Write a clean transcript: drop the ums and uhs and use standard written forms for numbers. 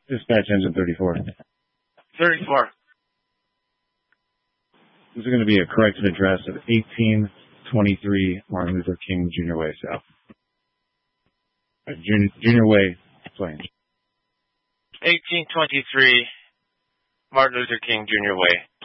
Dispatch engine 34. 34. This is going to be a corrected address of 1823 Martin Luther King Jr. Way South. Junior Way, Plains. 1823 Martin Luther King Jr. Way.